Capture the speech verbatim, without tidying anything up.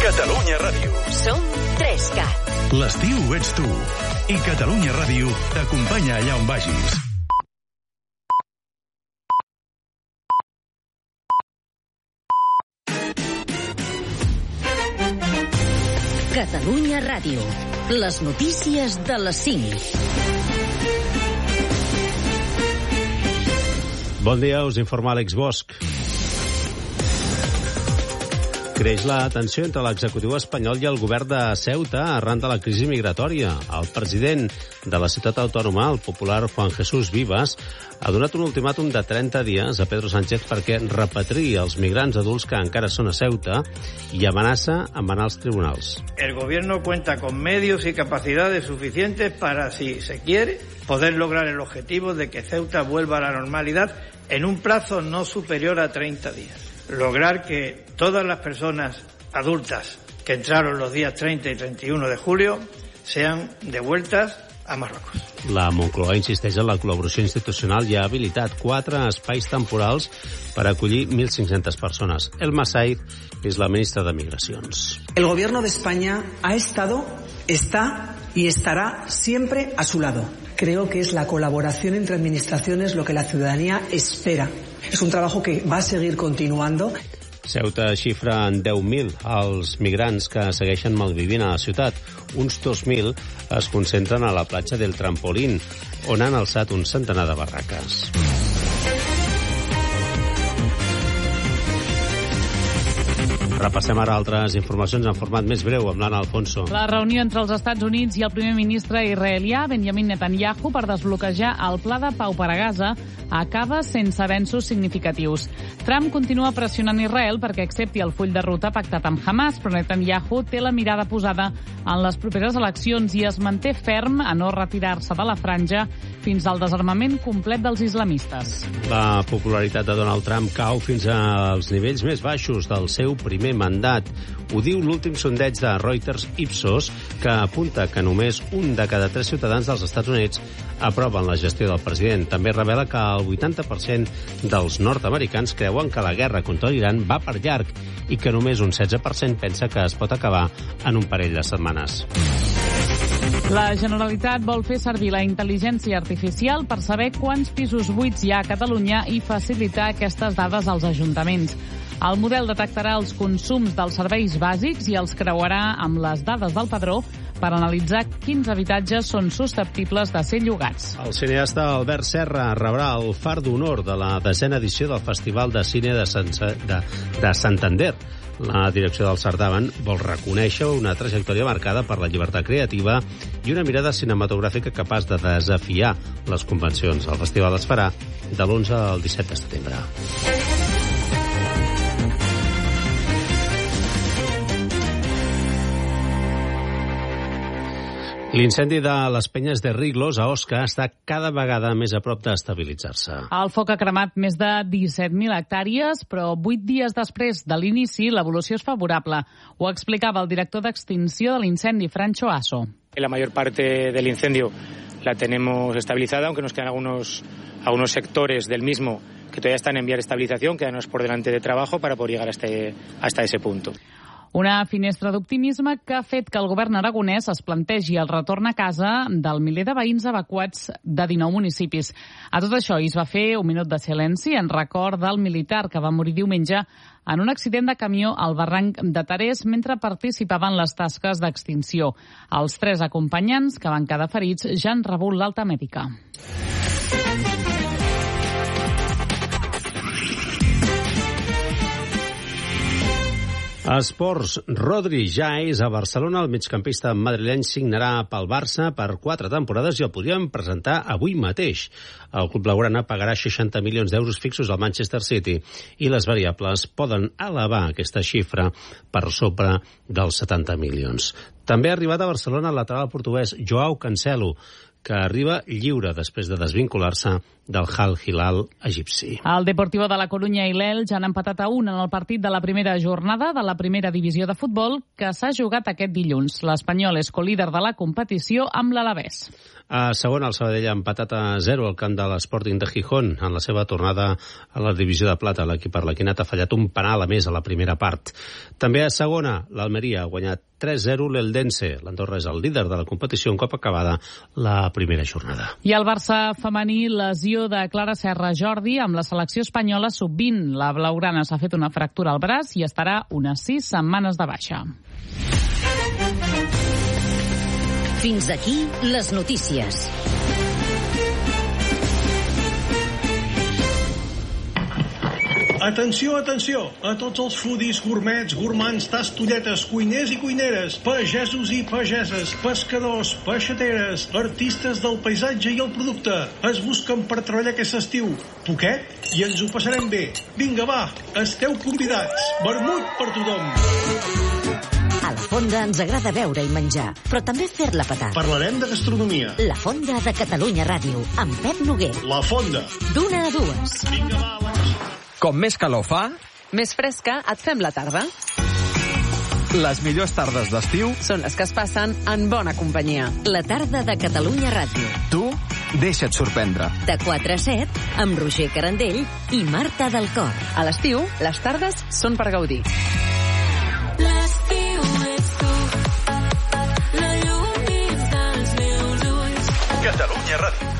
Catalunya Ràdio. Som tres cat. L'estiu ets tu. I Catalunya Ràdio t'acompanya allà on vagis. Catalunya Ràdio. Les notícies de les cinc. Bon dia, us informa Àlex Bosch. Creix la tensió entre l'executiu espanyol i el govern de Ceuta arran de la crisi migratòria. El president de la ciutat autònoma, el popular Juan Jesús Vivas, ha donat un ultimàtum de trenta dies a Pedro Sánchez perquè repatriï els migrants adults que encara són a Ceuta i amenaça amb anar als tribunals. El gobierno cuenta con medios y capacidades suficientes para, si se quiere, poder lograr el objetivo de que Ceuta vuelva a la normalidad en un plazo no superior a treinta días. Lograr que todas las personas adultas que entraron los días treinta y treinta y uno de julio sean devueltas a Marruecos. La Moncloa insisteix en la col·laboració institucional i ha habilitat quatre espais temporals per acollir mil cinc-centes persones. El Massaid és la ministra de Migracions. El gobierno de España ha estado, está y estará siempre a su lado. Creo que es la colaboración entre administraciones lo que la ciudadanía espera. Es un trabajo que va a seguir continuando. Ceuta xifra en deu mil els migrants que segueixen malvivint a la ciutat. Uns dos mil es concentren a la platja del Trampolín, on han alçat un centenar de barraques. Repassem ara altres informacions en format més breu amb l'Anna Alfonso. La reunió entre els Estats Units i el primer ministre israelià Benjamin Netanyahu per desbloquejar el pla de pau per a Gaza acaba sense avenços significatius. Trump continua pressionant Israel perquè accepti el full de ruta pactat amb Hamas, però Netanyahu té la mirada posada en les properes eleccions i es manté ferm a no retirar-se de la franja fins al desarmament complet dels islamistes. La popularitat de Donald Trump cau fins als nivells més baixos del seu primer mandat. Ho diu l'últim sondeig de Reuters Ipsos, que apunta que només un de cada tres ciutadans dels Estats Units aproven la gestió del president. També revela que el vuitanta per cent dels nord-americans creuen que la guerra contra l'Iran va per llarg i que només un setze per cent pensa que es pot acabar en un parell de setmanes. La Generalitat vol fer servir la intel·ligència artificial per saber quants pisos buits hi ha a Catalunya i facilitar aquestes dades als ajuntaments. El model detectarà els consums dels serveis bàsics i els creuarà amb les dades del padró per analitzar quins habitatges són susceptibles de ser llogats. El cineasta Albert Serra rebrà el Far d'Honor de la desena edició del Festival de Cine de, Sant, de, de Santander. La direcció del certamen vol reconèixer una trajectòria marcada per la llibertat creativa i una mirada cinematogràfica capaç de desafiar les convencions. El festival es farà de l'onze al disset de setembre. L'incendi de les Penyes de Riglos a Osca està cada vegada més a prop d'estabilitzar-se. El foc ha cremat més de disset mil hectàrees, però vuit dies després de l'inici l'evolució és favorable. Ho explicava el director d'extinció de l'incendi, Francho Aso. La mayor parte del incendio la tenemos estabilizada, aunque nos quedan algunos, algunos sectores del mismo que todavía están en vía de estabilización, quedanos por delante de trabajo para poder llegar hasta, hasta ese punto. Una finestra d'optimisme que ha fet que el govern aragonès es plantegi el retorn a casa del miler de veïns evacuats de dinou municipis. A tot això hi es va fer un minut de silenci en record del militar que va morir diumenge en un accident de camió al barranc de Tarés mentre participava en les tasques d'extinció. Els tres acompanyants que van quedar ferits ja han rebut l'alta mèdica. Esports. Rodri ja és a Barcelona. El migcampista madrileny signarà pel Barça per quatre temporades i el podríem presentar avui mateix. El club blaugrana pagarà seixanta milions d'euros fixos al Manchester City i les variables poden elevar aquesta xifra per sobre dels setanta milions. També ha arribat a Barcelona el lateral portuguès Joao Cancelo, que arriba lliure després de desvincular-se del Al Hilal egipci. El Deportivo de la Corunya i l'Elx han empatat a un en el partit de la primera jornada de la primera divisió de futbol que s'ha jugat aquest dilluns. L'Espanyol és colíder de la competició amb l'Alavés. A segona, el Sabadell ha empatat a zero al camp de l'Sporting de Gijón en la seva tornada a la divisió de plata. L'equip arlequinat ha fallat un penal a més a la primera part. També a segona, l'Almeria ha guanyat tres zero l'Eldense. L'Andorra és el líder de la competició un cop acabada la primera jornada. I el Barça femení, lesió de Clara Serra Jordi amb la selecció espanyola sub vint. La blaugrana s'ha fet una fractura al braç i estarà unes sis setmanes de baixa. Fins aquí les notícies. Atenció, atenció, a tots els foodies, gourmets, gourmands, tastolletes, cuiners i cuineres, pagesos i pageses, pescadors, peixateres, artistes del paisatge i el producte. Es busquen per treballar aquest estiu. Poquet i ens ho passarem bé. Vinga, va, esteu convidats. Vermut per tothom. A la Fonda ens agrada beure i menjar, però també fer-la petar. Parlarem de gastronomia. La Fonda de Catalunya Ràdio, amb Pep Noguer. La Fonda. D'una a dues. Vinga, va, la... Com més calor fa, més fresca et fem la tarda. Les millors tardes d'estiu són les que es passen en bona companyia. La tarda de Catalunya Ràdio. Tu deixa't sorprendre. De quatre a set, amb Roger Carandell i Marta del Cor. A l'estiu, les tardes són per gaudir. L'estiu ets tu, la llum dins dels meus ulls. Catalunya Ràdio.